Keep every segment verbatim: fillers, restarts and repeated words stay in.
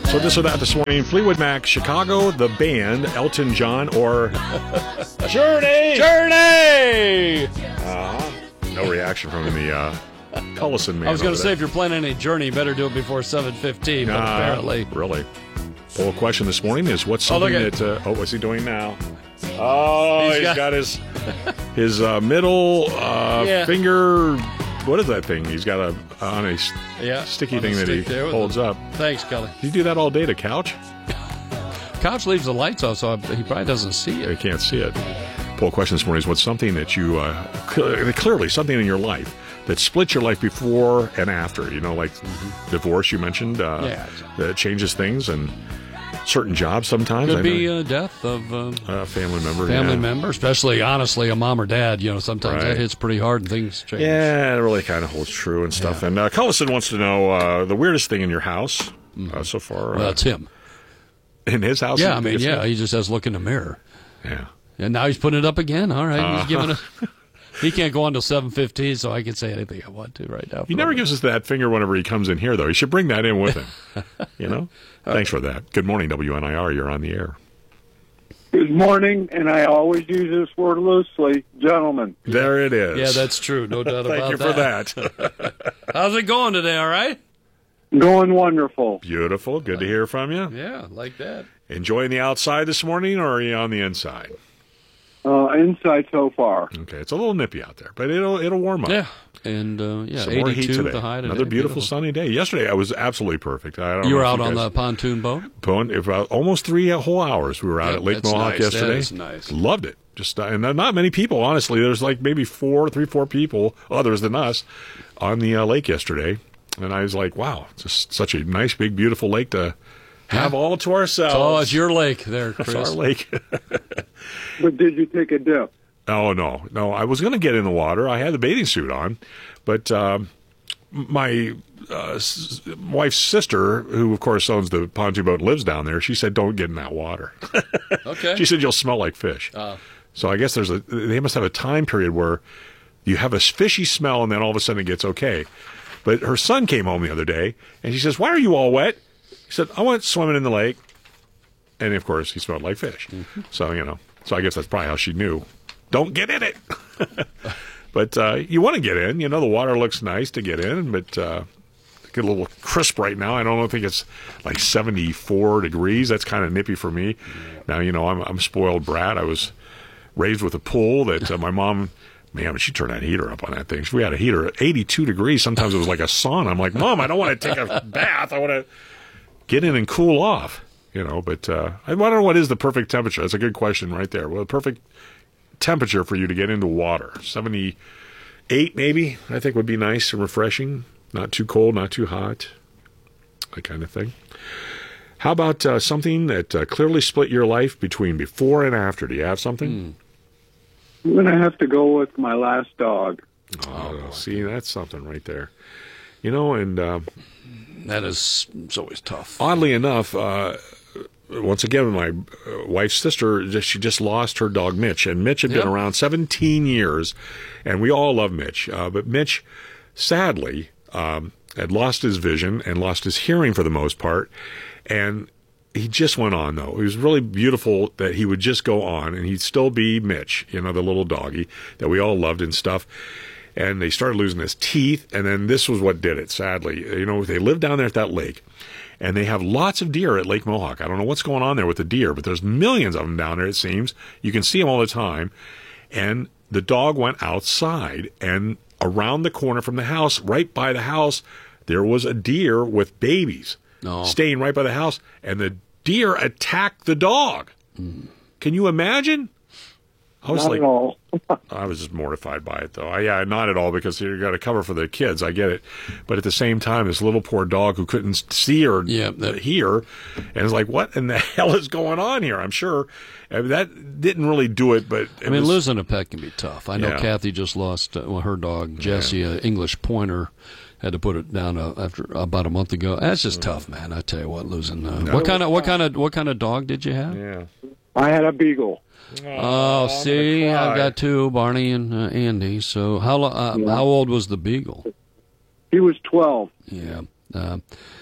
So this or that this morning, Fleetwood Mac, Chicago, the band, Elton John, or Journey. Journey! Uh, no reaction from the uh, Cullison man. I was going to say, there. if you're planning a journey, you better do it before seven fifteen, but Nah, apparently. Really. Poll question this morning is what's Oh, look something at- that, uh, oh, what's he doing now? Oh, He's he's got- got, his his uh, middle uh, Yeah. finger, what is that thing? He's got a on a s- Yeah, sticky on the thing that he stick there with holds the- up. Thanks, Kelly. Do you do that all day to couch? Couch leaves the lights off, so he probably doesn't see I it. can't see it. Poll question this morning is what's something that you, uh, cl- clearly something in your life that split your life before and after, you know, like divorce you mentioned, uh, Yeah. that changes things, and certain jobs sometimes. I Could be know, a death of uh, a family member. family yeah. member, especially, honestly, a mom or dad. You know, sometimes Right. that hits pretty hard and things change. Yeah, it really kind of holds true and stuff. Yeah. And uh, Cullison wants to know uh, the weirdest thing in your house uh, so far. Well, uh, that's him. in his house? Yeah, I mean, It's- yeah, he just has to look in the mirror. Yeah. And now he's putting it up again. All right, he's Uh-huh. giving it. He can't go on till seven fifteen, so I can say anything I want to right now. He never gives us that finger whenever he comes in here, though. He should bring that in with him. You know? Thanks for that. Good morning, W N I R. You're on the air. Good morning, and I always use this word loosely, gentlemen. There it is. Yeah, that's true. No doubt Thank about you that. for that. How's it going today? All right? Going wonderful. Beautiful. Good to hear from you. Yeah, like that. Enjoying the outside this morning, or are you on the inside? Uh, inside so far. Okay, it's a little nippy out there, but it'll it'll warm up. Yeah, and uh, yeah, Some more heat eighty-two today. the high today. Another beautiful, sunny day. Yesterday, I was absolutely perfect. I don't You know were if out you on guys- the pontoon boat? Pon- if, uh, almost three whole hours. We were out Yeah, at Lake that's Mohawk nice. yesterday. That is nice. Loved it. Just uh, and not many people, honestly. There's like maybe four, three, four people others than us on the uh, lake yesterday, and I was like, wow, just such a nice, big, beautiful lake to have all to ourselves. Oh, it's your lake there, It's Chris. our lake. But did you take a dip? Oh, no, no. I was going to get in the water. I had the bathing suit on, but um, my uh, s- wife's sister, who of course owns the pontoon boat and lives down there, she said, "Don't get in that water." Okay. She said, "You'll smell like fish." Uh, So I guess there's a. They must have a time period where you have a fishy smell, and then all of a sudden it gets okay. But her son came home the other day, and she says, "Why are you all wet?" He said, "I went swimming in the lake," and of course he smelled like fish. Mm-hmm. So you know. So I guess that's probably how she knew. Don't get in it. But uh, you want to get in. You know, the water looks nice to get in, but uh, get a little crisp right now. I don't think it's like seventy-four degrees. That's kind of nippy for me. Now, you know, I'm, I'm a spoiled brat. I was raised with a pool that uh, my mom, man, she turned that heater up on that thing. We had a heater at eighty-two degrees. Sometimes it was like a sauna. I'm like, Mom, I don't want to take a bath. I want to get in and cool off. You know, but uh, I wonder what is the perfect temperature. That's a good question right there. Well, the perfect temperature for you to get into water, seventy-eight maybe, I think would be nice and refreshing. Not too cold, not too hot, that kind of thing. How about uh, something that uh, clearly split your life between before and after? Do you have something? I'm going to have to go with my last dog. Oh, see, that's something right there. You know, and uh, that is it's always tough. oddly enough, uh, once again, my uh, wife's sister, just, she just lost her dog, Mitch. And Mitch had Yep. been around seventeen years, and we all love Mitch. Uh, but Mitch, sadly, um, had lost his vision and lost his hearing for the most part. And he just went on, though. It was really beautiful that he would just go on, and he'd still be Mitch, you know, the little doggy that we all loved and stuff. And they started losing his teeth, and then this was what did it, sadly. You know, they live down there at that lake, and they have lots of deer at Lake Mohawk. I don't know what's going on there with the deer, but there's millions of them down there, it seems. You can see them all the time. And the dog went outside, and around the corner from the house, right by the house, there was a deer with babies No. staying right by the house, and the deer attacked the dog. Can you imagine? I was Not like, at all. I was just mortified by it, though. I, yeah, not at all, because you got to cover for the kids. I get it, but at the same time, this little poor dog who couldn't see or Yeah, that- hear, and it's like, what in the hell is going on here? I'm sure I mean, that didn't really do it, but it I mean, was, losing a pet can be tough. I know Yeah. Kathy just lost uh, well, her dog, Jessie, an English pointer. Had to put it down uh, after about a month ago. That's just tough, man. I tell you what, losing. Uh, No. what kind of what kind of what kind of dog did you have? yeah. I had a beagle. Oh, see, I'm gonna I've cry. got two, Barney and uh, Andy. So how lo- uh, Yeah. how old was the beagle? He was twelve. Yeah. Uh,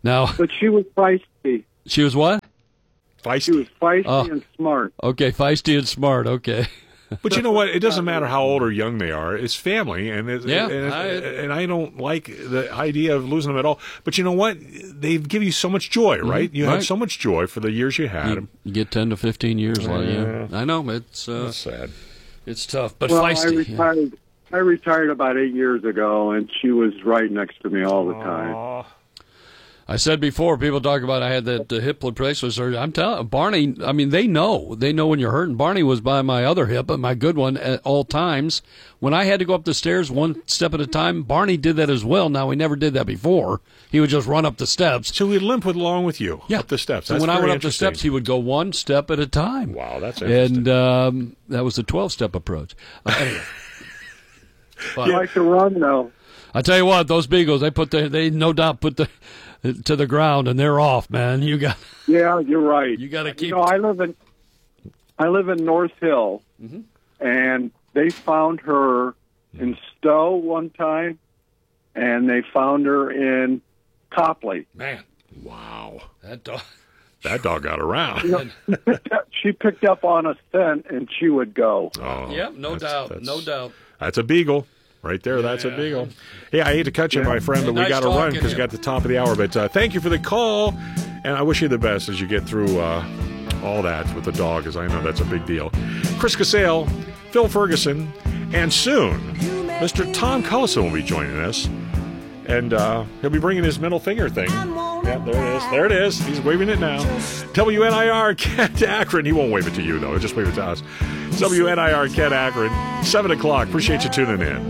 Now, But she was feisty. she was what? She Feisty. was feisty Oh. and smart. Okay, feisty and smart. Okay. But you know what? It doesn't matter how old or young they are. It's family, and it, Yeah, and, I- and I don't like the idea of losing them at all. But you know what? They give you so much joy, right? You right. have so much joy for the years you had. You, you get ten to fifteen years. Like, yeah. I know. It's uh, That's sad. it's tough, but Well, I feisty. yeah. retired. I retired about eight years ago, and she was right next to me all the time. Aw. I said before, people talk about I had that uh, hip replacement surgery. I'm telling Barney, I mean, they know. They know when you're hurting. Barney was by my other hip, but my good one at all times. When I had to go up the stairs one step at a time, Barney did that as well. Now, he never did that before. He would just run up the steps. So we'd limp with along with you Yeah. up the steps. So That's when I very went up the interesting. steps, he would go one step at a time. Wow, that's interesting. And um, that was the twelve-step approach. Uh, anyway. But, I like to run, though. I tell you what, those Beagles, they put the, they no doubt put the to the ground, and they're off, man. You got Yeah, you're right. you got to keep. You know, I live in I live in North Hill, Mm-hmm. and they found her in Stowe one time, and they found her in Copley. Man, Wow. that dog. That dog got around. You know, she picked up on a scent, and she would go. Oh, Yeah, no that's- doubt, that's- no doubt. That's a beagle. Right there, that's a Yeah. beagle. Hey, I hate to cut you, my friend, Hey, but we nice got to run talking because to we you. got the top of the hour. But uh, thank you for the call, and I wish you the best as you get through uh, all that with the dog, as I know that's a big deal. Chris Casale, Phil Ferguson, and soon, Mister Tom Cullison will be joining us, and uh, he'll be bringing his middle finger thing. Yeah, there it is. There it is. He's waving it now. W N I R, Kent Akron. He won't wave it to you, though. Just wave it to us. W N I R, Kent Akron, seven o'clock. Appreciate you tuning in.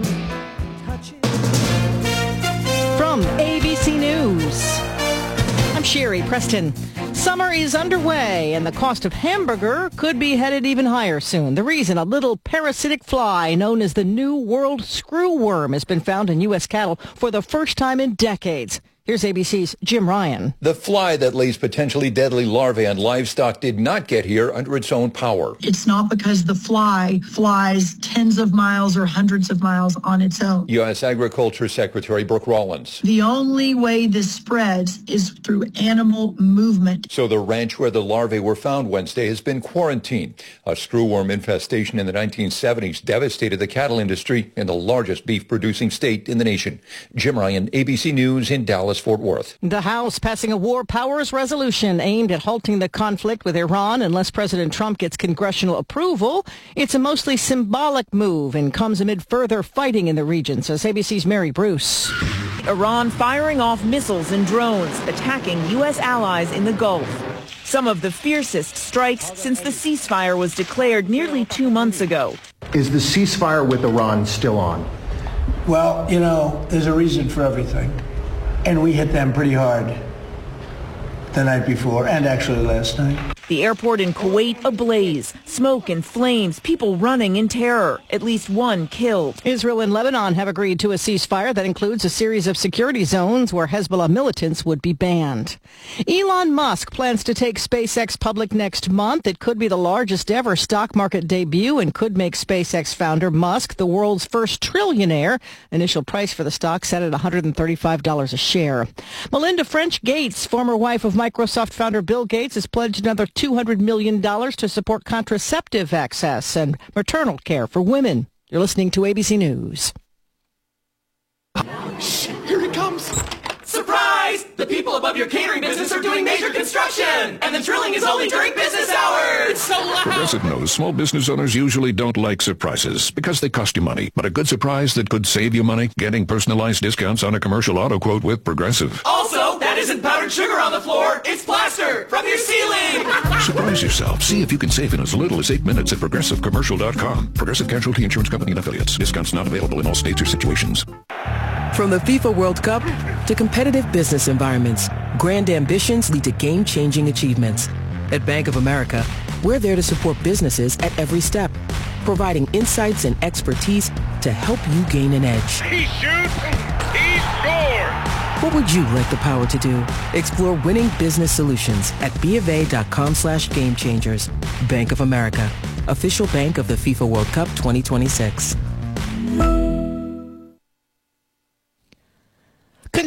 From A B C News, I'm Sherry Preston. Summer is underway, and the cost of hamburger could be headed even higher soon. The reason, a little parasitic fly known as the New World screwworm has been found in U S cattle for the first time in decades. Here's A B C's Jim Ryan. The fly that lays potentially deadly larvae on livestock did not get here under its own power. It's not because the fly flies tens of miles or hundreds of miles on its own. U S Agriculture Secretary Brooke Rollins. The only way this spreads is through animal movement. So the ranch where the larvae were found Wednesday has been quarantined. A screwworm infestation in the nineteen seventies devastated the cattle industry in the largest beef-producing state in the nation. Jim Ryan, A B C News in Dallas, Fort Worth. The House passing a war powers resolution aimed at halting the conflict with Iran unless President Trump gets congressional approval. It's a mostly symbolic move and comes amid further fighting in the region, says A B C's Mary Bruce. Iran firing off missiles and drones, attacking U S allies in the Gulf. Some of the fiercest strikes since the ceasefire was declared nearly two months ago. Is the ceasefire with Iran still on? Well, you know, there's a reason for everything. And we hit them pretty hard the night before and actually last night. The airport in Kuwait ablaze, smoke and flames, people running in terror, at least one killed. Israel and Lebanon have agreed to a ceasefire that includes a series of security zones where Hezbollah militants would be banned. Elon Musk plans to take SpaceX public next month. It could be the largest ever stock market debut and could make SpaceX founder Musk the world's first trillionaire. Initial price for the stock set at one hundred thirty-five dollars a share. Melinda French Gates, former wife of Microsoft founder Bill Gates, has pledged another two hundred million dollars to support contraceptive access and maternal care for women. You're listening to A B C News. Here he comes. Surprise! The people above your catering business are doing major construction, and the drilling is only during business hours. It's so loud. Progressive knows small business owners usually don't like surprises because they cost you money. But a good surprise that could save you money? Getting personalized discounts on a commercial auto quote with Progressive. Also, that isn't powdered sugar on the floor. It's plaster from your ceiling. Surprise yourself. See if you can save in as little as eight minutes at progressive commercial dot com. Progressive Casualty Insurance Company and Affiliates. Discounts not available in all states or situations. From the FIFA World Cup to competitive business environments, grand ambitions lead to game-changing achievements. At Bank of America, we're there to support businesses at every step, providing insights and expertise to help you gain an edge. He shoots, he scores! What would you like the power to do? Explore winning business solutions at bofa.com slash game changers. Bank of America, official bank of the FIFA World Cup twenty twenty-six.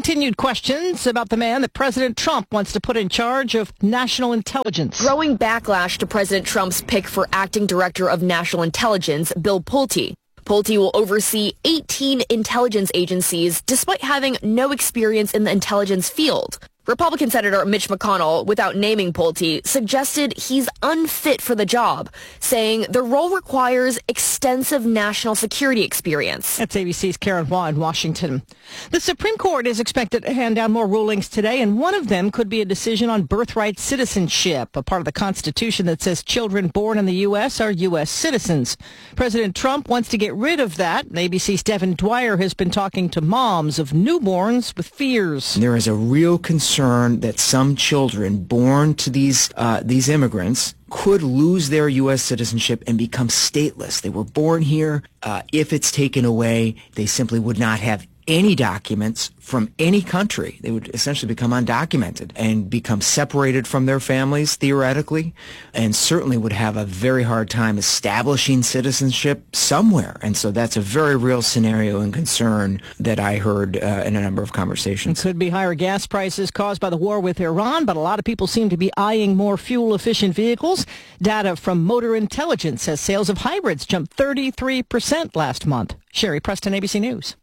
continued questions about the man that President Trump wants to put in charge of national intelligence. Growing backlash to President Trump's pick for acting director of national intelligence, Bill Pulte. Pulte will oversee eighteen intelligence agencies despite having no experience in the intelligence field. Republican Senator Mitch McConnell, without naming Pulte, suggested he's unfit for the job, saying the role requires extensive national security experience. That's A B C's Karen Waugh in Washington. The Supreme Court is expected to hand down more rulings today, and one of them could be a decision on birthright citizenship, a part of the Constitution that says children born in the U S are U S citizens. President Trump wants to get rid of that. A B C's Devin Dwyer has been talking to moms of newborns with fears. There is a real concern that some children born to these uh, these immigrants could lose their U S citizenship and become stateless. They were born here. Uh, if it's taken away, they simply would not have any documents from any country. They would essentially become undocumented and become separated from their families, theoretically, and certainly would have a very hard time establishing citizenship somewhere. And so that's a very real scenario and concern that I heard uh, in a number of conversations. It could be higher gas prices caused by the war with Iran, but a lot of people seem to be eyeing more fuel-efficient vehicles. Data from Motor Intelligence says sales of hybrids jumped thirty-three percent last month. Sherry Preston, A B C News.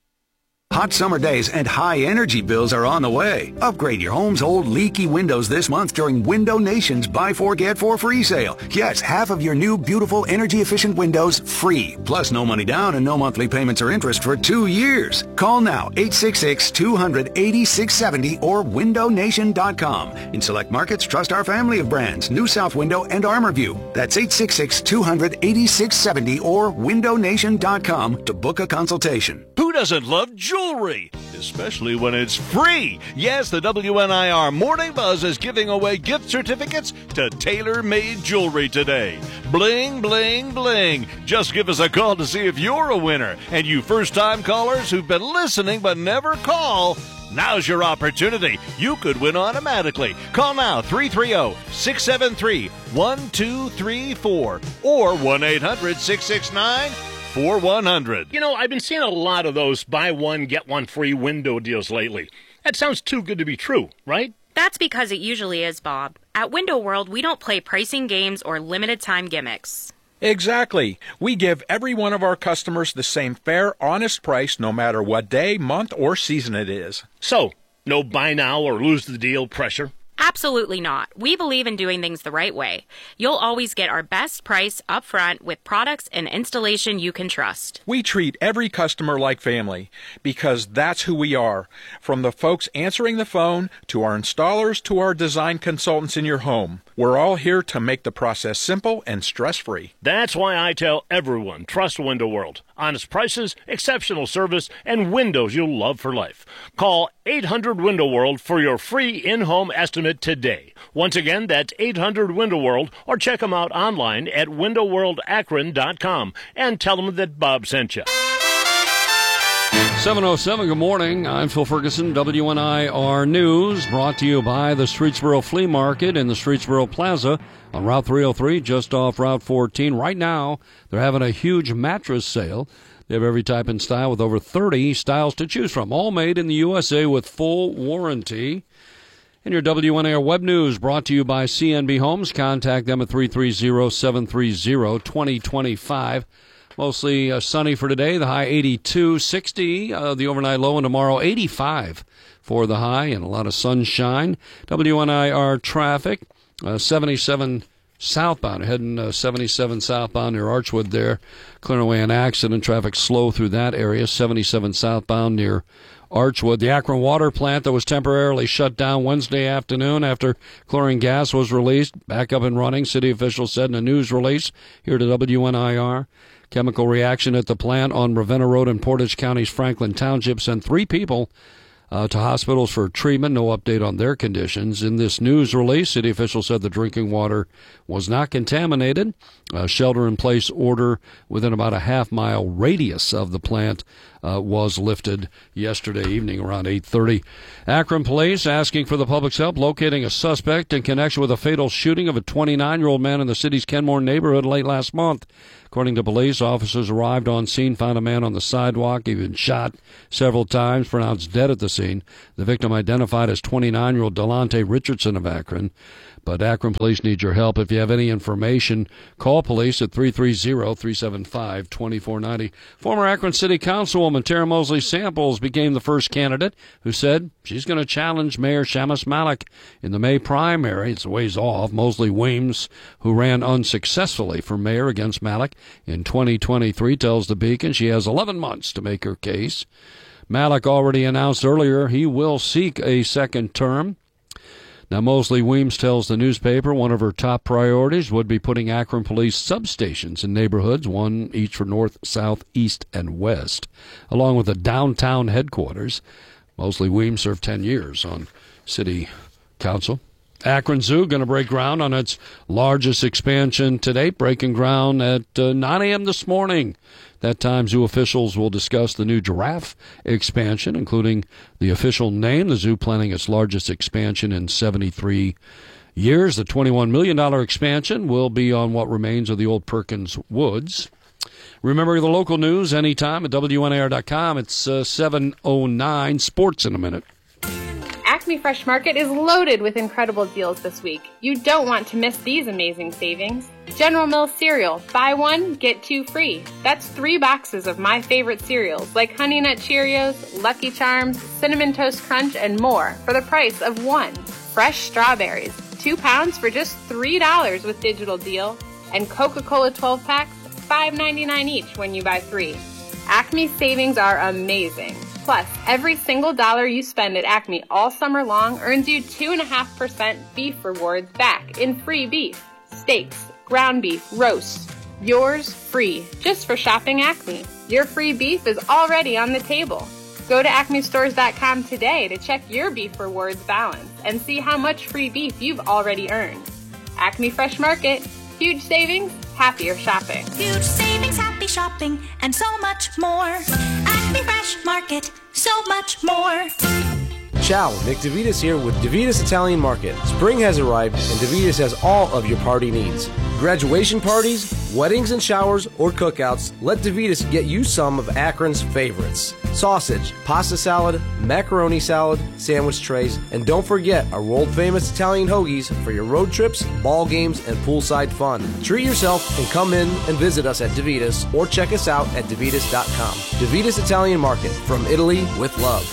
Hot summer days and high energy bills are on the way. Upgrade your home's old leaky windows this month during Window Nation's Buy Four Get Four free sale. Yes, half of your new beautiful energy efficient windows free. Plus no money down and no monthly payments or interest for two years. Call now eight six six, two hundred, eighty-six seventy or window nation dot com. In select markets, trust our family of brands, New South Window and ArmorView. That's eight six six, two hundred, eighty-six seventy or window nation dot com to book a consultation. Who doesn't love jewelry? Especially when it's free. Yes, the W N I R Morning Buzz is giving away gift certificates to tailor-made jewelry today. Bling, bling, bling. Just give us a call to see if you're a winner. And you first-time callers who've been listening but never call, now's your opportunity. You could win automatically. Call now, three three zero, six seven three, one two three four or one eight hundred, six six nine, four one zero zero. You know, I've been seeing a lot of those buy one, get one free window deals lately. That sounds too good to be true, right? That's because it usually is, Bob. At Window World, we don't play pricing games or limited time gimmicks. Exactly. We give every one of our customers the same fair, honest price no matter what day, month, or season it is. So, no buy now or lose the deal pressure? Absolutely not. We believe in doing things the right way. You'll always get our best price up front with products and installation you can trust. We treat every customer like family because that's who we are. From the folks answering the phone to our installers to our design consultants in your home. We're all here to make the process simple and stress-free. That's why I tell everyone, trust Window World. Honest prices, exceptional service, and windows you'll love for life. Call eight hundred Window World for your free in-home estimate today. Once again, that's eight hundred Window World, or check them out online at window world akron dot com and tell them that Bob sent you. seven oh seven, good morning. I'm Phil Ferguson, W N I R News, brought to you by the Streetsboro Flea Market in the Streetsboro Plaza on Route three oh three, just off Route fourteen. Right now, they're having a huge mattress sale. They have every type and style with over thirty styles to choose from, all made in the U S A with full warranty. And your W N I R Web News brought to you by C N B Homes. Contact them at three three zero, seven three zero, two zero two five. Mostly uh, sunny for today, the high eighty-two, sixty, uh, the overnight low, and tomorrow eighty-five for the high, and a lot of sunshine. W N I R traffic, uh, seventy-seven southbound, heading uh, seventy-seven southbound near Archwood there, clearing away an accident. Traffic slow through that area, seventy-seven southbound near Archwood. The Akron water plant that was temporarily shut down Wednesday afternoon after chlorine gas was released, back up and running, city officials said in a news release here to W N I R. Chemical reaction at the plant on Ravenna Road in Portage County's Franklin Township sent three people uh, to hospitals for treatment. No update on their conditions. In this news release, city officials said the drinking water was not contaminated. A shelter-in-place order within about a half-mile radius of the plant uh, was lifted yesterday evening around eight thirty. Akron police asking for the public's help locating a suspect in connection with a fatal shooting of a twenty-nine-year-old man in the city's Kenmore neighborhood late last month. According to police, officers arrived on scene, found a man on the sidewalk. He'd been shot several times, pronounced dead at the scene. The victim identified as twenty-nine-year-old Delonte Richardson of Akron. But Akron police need your help. If you have any information, call police at three three zero, three seven five, two four nine zero. Former Akron City Councilwoman Tara Mosley Samples became the first candidate who said she's going to challenge Mayor Shamus Malik in the May primary. It's a ways off. Mosley Weems, who ran unsuccessfully for mayor against Malik in twenty twenty-three, tells the Beacon she has eleven months to make her case. Malik already announced earlier he will seek a second term. Now, Mosley Weems tells the newspaper one of her top priorities would be putting Akron police substations in neighborhoods, one each for north, south, east, and west, along with the downtown headquarters. Mosley Weems served ten years on city council. Akron Zoo going to break ground on its largest expansion to date, breaking ground at uh, nine a.m. this morning. That time, zoo officials will discuss the new giraffe expansion, including the official name. The zoo planning its largest expansion in seventy-three years. The twenty-one million dollars expansion will be on what remains of the old Perkins Woods. Remember the local news anytime at W N A R dot com. It's uh, seven oh nine. Sports in a minute. Acme Fresh Market is loaded with incredible deals this week. You don't want to miss these amazing savings. General Mills cereal, buy one, get two free. That's three boxes of my favorite cereals like Honey Nut Cheerios, Lucky Charms, Cinnamon Toast Crunch, and more for the price of one. Fresh strawberries, two pounds for just three dollars with digital deal. And Coca-Cola twelve packs, five ninety-nine each when you buy three. Acme savings are amazing. Plus, every single dollar you spend at Acme all summer long earns you two point five percent beef rewards back in free beef, steaks, ground beef, roasts. Yours free, just for shopping Acme. Your free beef is already on the table. Go to acme stores dot com today to check your beef rewards balance and see how much free beef you've already earned. Acme Fresh Market. Huge savings, happier shopping. Huge savings, happy shopping, and so much more. Acme Fresh Market, so much more. Ciao, Nick DeVitas here with DeVitas Italian Market. Spring has arrived and DeVitas has all of your party needs. Graduation parties, weddings and showers, or cookouts, let DeVitas get you some of Akron's favorites. Sausage, pasta salad, macaroni salad, sandwich trays, and don't forget our world-famous Italian hoagies for your road trips, ball games, and poolside fun. Treat yourself and come in and visit us at DeVitas or check us out at DeVitas dot com. DeVitas Italian Market, from Italy with love.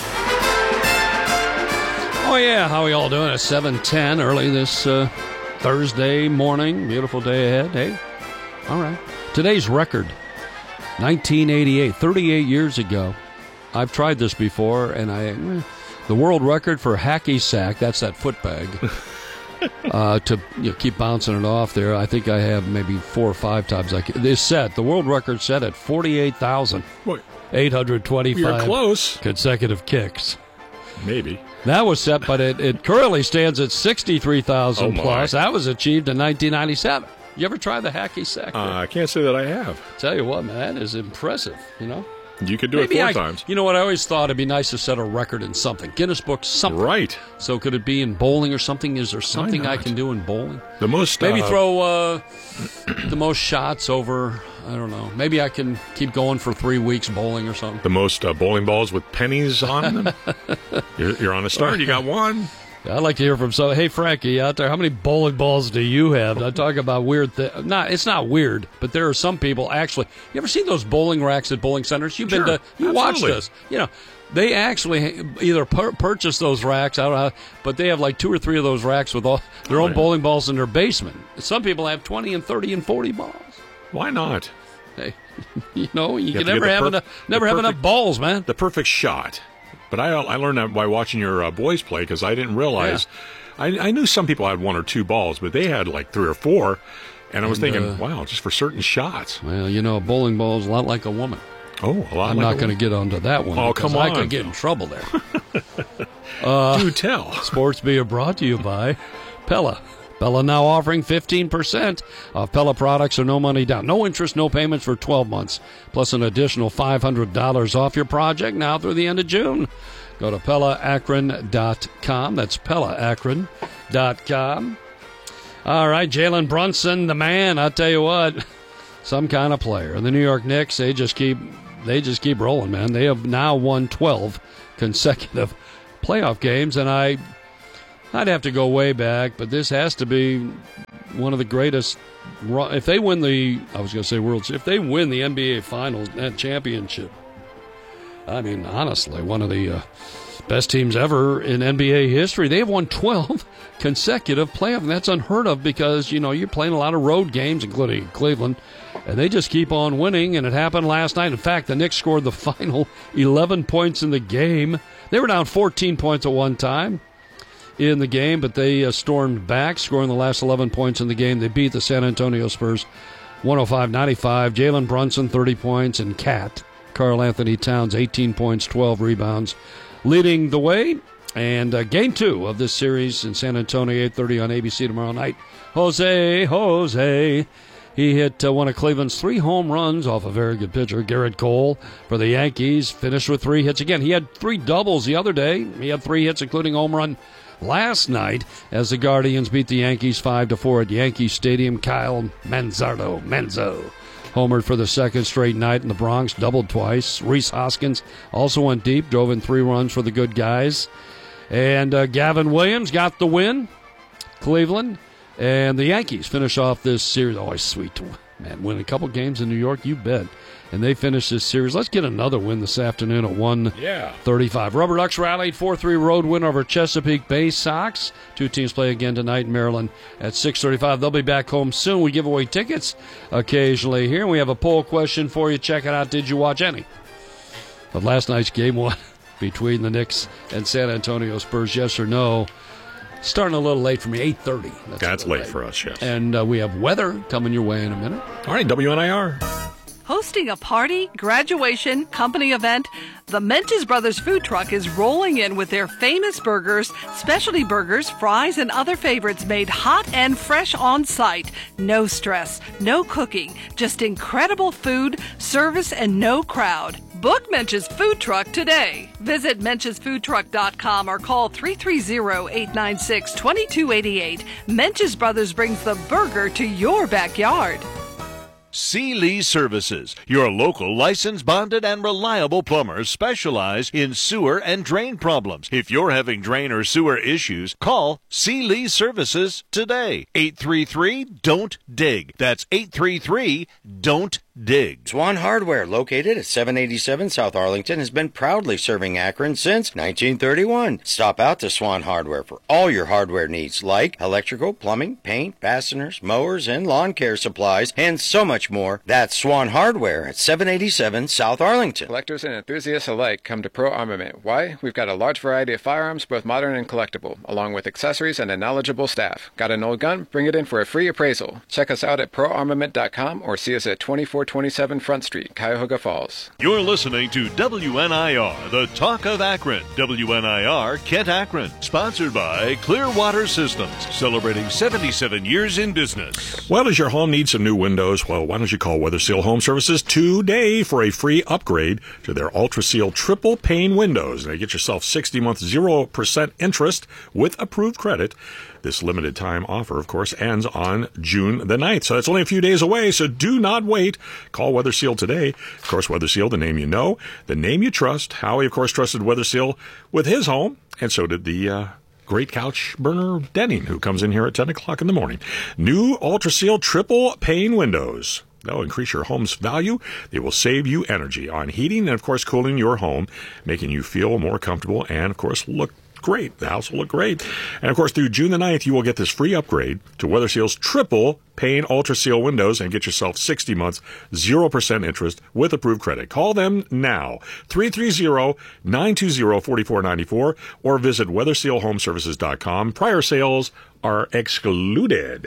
Oh, yeah. How are you all doing? It's seven ten early this uh, Thursday morning. Beautiful day ahead. Hey, all right. Today's record, nineteen eighty-eight, thirty-eight years ago. I've tried this before, and I eh, the world record for hacky sack, that's that foot bag, uh, to you know, keep bouncing it off there. I think I have maybe four or five times. I can, it's set. The world record set at forty-eight thousand eight hundred twenty-five You're close. consecutive kicks. Maybe. That was set, but it, it currently stands at sixty-three thousand oh plus. That was achieved in nineteen ninety-seven. You ever try the hacky sack? Uh, I can't say that I have. Tell you what, man, that is impressive, you know? You could do Maybe it four I, times. You know what? I always thought it'd be nice to set a record in something. Guinness Book, something. Right. So could it be in bowling or something? Is there something I can do in bowling? The most. Maybe uh, throw uh, the most shots over, I don't know. Maybe I can keep going for three weeks bowling or something. The most uh, bowling balls with pennies on them. you're, you're on a start. You got one. I'd like to hear from some. Hey, Frankie, out there, how many bowling balls do you have? I talk about weird things. Not, it's not weird, but there are some people actually. You ever seen those bowling racks at bowling centers? You've Sure, been to. You watched absolutely. this. You know, they actually either pur- purchase those racks. I don't know, but they have like two or three of those racks with all their Oh, own yeah. bowling balls in their basement. Some people have twenty and thirty and forty balls. Why not? Hey, you know, you, You can have to never get the have perf- enough. Never the have perfect- enough balls, man. The perfect shot. But I I learned that by watching your uh, boys play because I didn't realize. I, I knew some people had one or two balls, but they had like three or four. And I was And, thinking, uh, wow, just for certain shots. Well, you know, a bowling ball is a lot like a woman. Oh, a lot I'm like not a going to woman. get onto that one. Oh, because come I on. could get in trouble there. uh, Do tell. Sports being brought to you by Pella. Pella now offering fifteen percent of Pella products or no money down. No interest, no payments for twelve months, plus an additional five hundred dollars off your project now through the end of June. Go to Pella Akron dot com. That's Pella Akron dot com. All right, Jalen Brunson, the man. I'll tell you what, some kind of player. And the New York Knicks, they just keep they just keep rolling, man. They have now won twelve consecutive playoff games, and I, I'd have to go way back, but this has to be one of the greatest. If they win the, I was going to say World Series, if they win the N B A Finals, that championship, I mean, honestly, one of the uh, best teams ever in N B A history. They have won twelve consecutive playoffs, and that's unheard of because, you know, you're playing a lot of road games, including Cleveland, and they just keep on winning, and it happened last night. In fact, the Knicks scored the final eleven points in the game. They were down fourteen points at one time in the game, but they uh, stormed back, scoring the last eleven points in the game. They beat the San Antonio Spurs one oh five ninety-five. Jalen Brunson, thirty points, and Cat, Karl Anthony Towns, eighteen points, twelve rebounds, leading the way. And uh, game two of this series in San Antonio, eight thirty on A B C tomorrow night. Jose, Jose, he hit uh, one of Cleveland's three home runs off a very good pitcher, Garrett Cole, for the Yankees. Finished with three hits again. He had three doubles the other day. He had three hits, including home run last night as the Guardians beat the Yankees five to four at Yankee Stadium. Kyle Manzardo, Manzo, homered for the second straight night in the Bronx, doubled twice. Rhys Hoskins also went deep, drove in three runs for the good guys. And uh, Gavin Williams got the win, Cleveland. And the Yankees finish off this series. Always sweet to, man, win a couple games in New York, you bet. And they finish this series. Let's get another win this afternoon at one thirty-five. Rubber Ducks rallied four three road win over Chesapeake Bay Sox. Two teams play again tonight in Maryland at six thirty-five. They'll be back home soon. We give away tickets occasionally here. We have a poll question for you. Check it out. Did you watch any of last night's game one between the Knicks and San Antonio Spurs? Yes or no? Starting a little late for me, eight thirty. That's, That's late, late for us, yes. And uh, we have weather coming your way in a minute. All right, W N I R. Hosting a party, graduation, company event, the Mench's Brothers food truck is rolling in with their famous burgers, specialty burgers, fries, and other favorites made hot and fresh on site. No stress, no cooking, just incredible food, service, and no crowd. Book Mench's Food Truck today. Visit menches food truck dot com or call three three zero, eight nine six, two two eight eight. Mench's Brothers brings the burger to your backyard. Sealy Services, your local licensed, bonded, and reliable plumbers specialize in sewer and drain problems. If you're having drain or sewer issues, call Sealy Services today. eight three three, don't dig. That's eight three three, don't dig. Swan Hardware, located at seven eighty-seven South Arlington, has been proudly serving Akron since nineteen thirty-one. Stop out to Swan Hardware for all your hardware needs, like electrical, plumbing, paint, fasteners, mowers, and lawn care supplies, and so much more. That's Swan Hardware at seven eighty-seven South Arlington. Collectors and enthusiasts alike come to Pro Armament. Why? We've got a large variety of firearms, both modern and collectible, along with accessories and a knowledgeable staff. Got an old gun? Bring it in for a free appraisal. Check us out at pro armament dot com or see us at twenty-four twenty-seven Front Street, Cuyahoga Falls. You're listening to W N I R, the talk of Akron. W N I R Kent Akron, sponsored by Clearwater Systems, celebrating seventy-seven years in business. Well, does your home need some new windows? Well, why don't you call Weather Seal Home Services today for a free upgrade to their Ultra Seal triple pane windows. They get yourself sixty month zero percent interest with approved credit. This limited time offer, of course, ends on June the ninth. So that's only a few days away, so do not wait. Call Weather Seal today. Of course, Weather Seal, the name you know, the name you trust. Howie, of course, trusted Weather Seal with his home, and so did the uh, great couch burner Denning, who comes in here at ten o'clock in the morning. New Ultra Seal triple pane windows. They'll increase your home's value. They will save you energy on heating and, of course, cooling your home, making you feel more comfortable and, of course, look great. The house will look great. And, of course, through June the ninth, you will get this free upgrade to Weather Seal's triple pane Ultra Seal windows and get yourself sixty months, zero percent interest with approved credit. Call them now, three three zero, nine two zero, four four nine four, or visit weather seal home services dot com. Prior sales are excluded.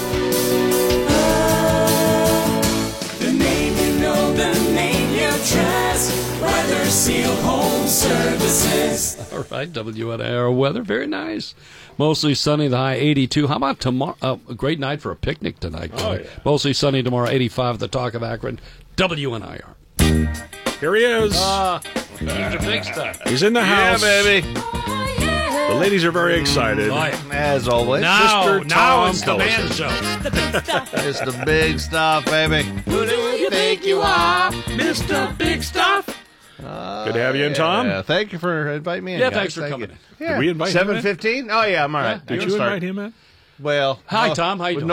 The name you know, the name you trust, Weather Seal Home Services. All right, W N I R weather, very nice. Mostly sunny, the high eighty-two. How about tomorrow? Uh, a great night for a picnic tonight. Oh, yeah. Mostly sunny tomorrow, eighty-five at the Talk of Akron. W N I R. Here he is. Ah, uh, Mister Big Stuff. He's in the house. Yeah, baby. Oh, yeah. The ladies are very excited. As always, Now, Mister now Tom it's the man Tillison. show. it's the big stuff, baby. Who do you think you are, Mister Big Stuff? Good to have you in, Tom. Yeah, thank you for inviting me in. Yeah, guys. thanks for Thank coming you. in. Yeah. Did we invite him in? seven fifteen? Oh, yeah, I'm all right. Did I you can start. invite him in? Well, Hi, no, Tom. How you with doing?